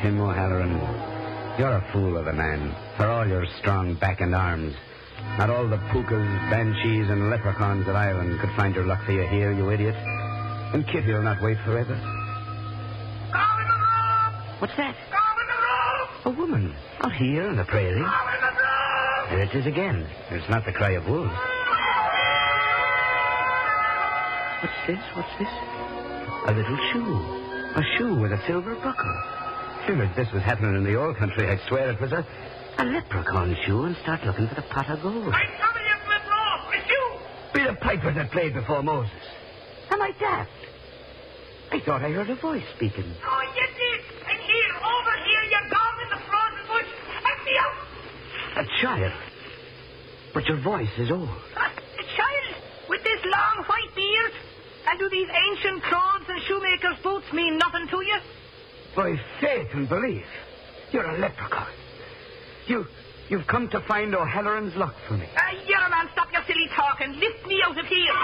Tim O'Halloran, you're a fool of a man, for all your strong back and arms. Not all the pukas, banshees, and leprechauns of Ireland could find your luck for you here, you idiot. And Kitty'll not wait forever. Go in the room! What's that? Go in the room! A woman, out here on the prairie. Go in the room! There it is again. It's not the cry of wolves. What's this? What's this? A little shoe. A shoe with a silver buckle. Sure, if this was happening in the old country, I'd swear it was a leprechaun shoe and start looking for the pot of gold. I'm coming in with Ross, with you! Be the piper that played before Moses. Am I daft? I thought I heard a voice speaking. Oh, you did! And here, over here, you're gone in the frozen bush. Let me out! A child. But your voice is old. A child with this long white beard? And do these ancient clothes and shoemakers' boots mean nothing to you? By faith and belief, you're a leprechaun. You've come to find O'Halloran's luck for me. You're a man, stop your silly talk and lift me out of here.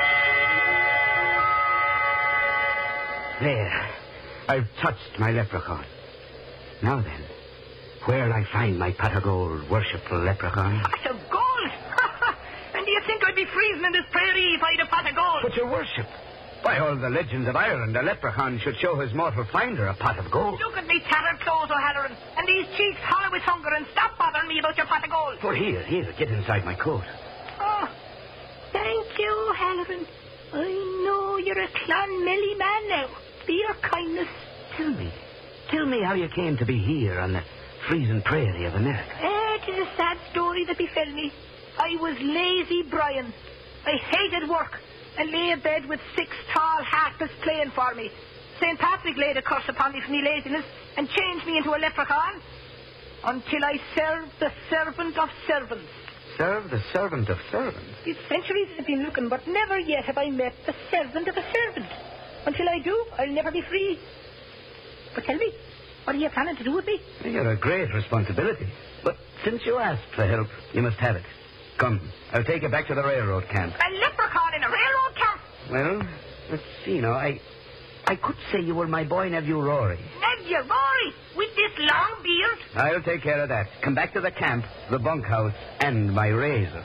There. I've touched my leprechaun. Now then, where'll I find my pot of gold, worshipful leprechaun? Pot of gold? And do you think I'd be freezing in this prairie if I had a pot of gold? But your worship, by all the legends of Ireland, a leprechaun should show his mortal finder a pot of gold. Look at me tattered clothes, O'Halloran, and these cheeks hollow with hunger, and stop bothering me about your pot of gold. Oh, here, get inside my coat. Oh, thank you, O'Halloran. I know you're a Clonmelly man now. Be your kindness. Tell me how you came to be here on the freezing prairie of America. It is a sad story that befell me. I was lazy Brian. I hated work and lay abed with 6 tall harpists playing for me. St. Patrick laid a curse upon me for me laziness and changed me into a leprechaun until I served the servant of servants. Serve the servant of servants? These centuries have been looking, but never yet have I met the servant of a servant. Until I do, I'll never be free. But tell me, what are you planning to do with me? You're a great responsibility. But since you asked for help, you must have it. Come, I'll take you back to the railroad camp. A leprechaun in a railroad camp? Well, let's see now. I could say you were my boy nephew Rory. Nephew Rory? With this long beard? I'll take care of that. Come back to the camp, the bunkhouse, and my razor.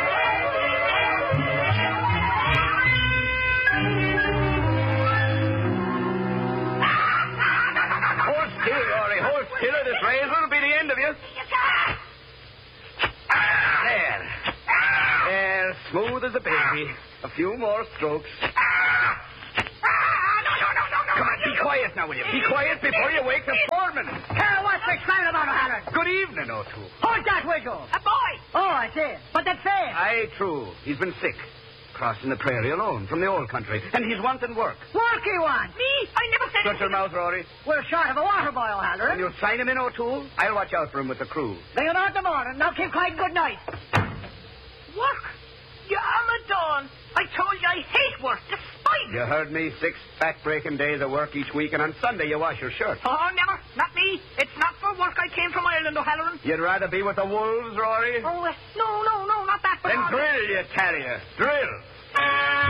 Hold still, Rory. Hold still, or this razor will be the end of you. There, smooth as a baby. A few more strokes. Come on, be quiet now, will you? Be quiet before you wake the foreman. What's the excitement about, O'Halloran? Good evening, O'Toole. Who's that wiggle? A boy! Oh, I see. But that fair. Aye, true. He's been sick. Crossing the prairie alone from the old country. And he's wanting work. Work he wants. Me? I never said Shut your mouth, Rory. We're short of a water boy, When O'Halloran. you sign him in, O'Toole, I'll watch out for him with the crew. Bring him out in the morning. Now keep quiet. Good night. Work? You Amadon. I told you I hate work. Despite You heard me. 6 back-breaking days of work each week, and on Sunday you wash your shirt. Oh, never. Not me. It's not for work I came from Ireland, O'Halloran. You'd rather be with the wolves, Rory? Oh, no, not that. But Then drill, you terrier. Drill.